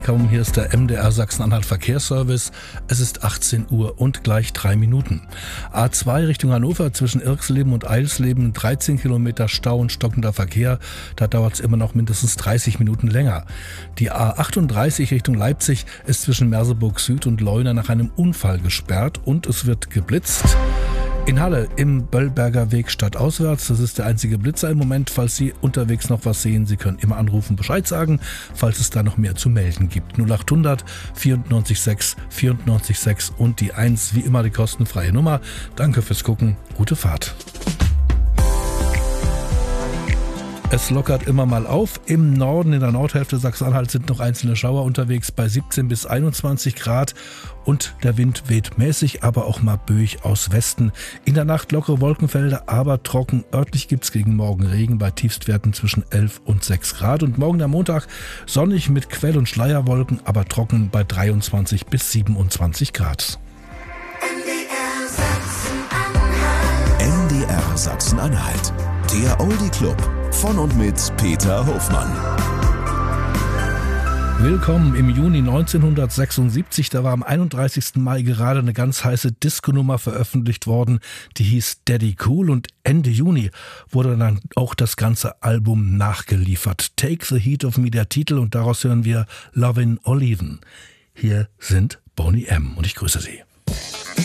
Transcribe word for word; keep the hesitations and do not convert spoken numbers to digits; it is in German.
Kaum, hier ist der M D R Sachsen-Anhalt Verkehrsservice. Es ist achtzehn Uhr und gleich drei Minuten. A zwei Richtung Hannover zwischen Irxleben und Eilsleben, dreizehn Kilometer Stau und stockender Verkehr. Da dauert es immer noch mindestens dreißig Minuten länger. Die A achtunddreißig Richtung Leipzig ist zwischen Merseburg Süd und Leuna nach einem Unfall gesperrt und es wird geblitzt. In Halle im Böllberger Weg stadtauswärts, das ist der einzige Blitzer im Moment. Falls Sie unterwegs noch was sehen, Sie können immer anrufen, Bescheid sagen, falls es da noch mehr zu melden gibt. null acht hundert vierundneunzig sechs vierundneunzig sechs und die eins, wie immer die kostenfreie Nummer. Danke fürs Gucken, gute Fahrt. Es lockert immer mal auf. Im Norden, in der Nordhälfte Sachsen-Anhalt sind noch einzelne Schauer unterwegs bei siebzehn bis einundzwanzig Grad und der Wind weht mäßig, aber auch mal böig aus Westen. In der Nacht lockere Wolkenfelder, aber trocken. Örtlich gibt es gegen Morgen Regen bei Tiefstwerten zwischen elf und sechs Grad. Und morgen am Montag sonnig mit Quell- und Schleierwolken, aber trocken bei dreiundzwanzig bis siebenundzwanzig Grad. N D R Sachsen-Anhalt, der Oldie Club. Von und mit Peter Hofmann. Willkommen im Juni neunzehnhundertsechsundsiebzig. Da war am einunddreißigsten Mai gerade eine ganz heiße Disco-Nummer veröffentlicht worden. Die hieß Daddy Cool und Ende Juni wurde dann auch das ganze Album nachgeliefert. Take the Heat of Me, der Titel, und daraus hören wir Lovin' or Leavin'. Hier sind Boney M. und ich grüße Sie.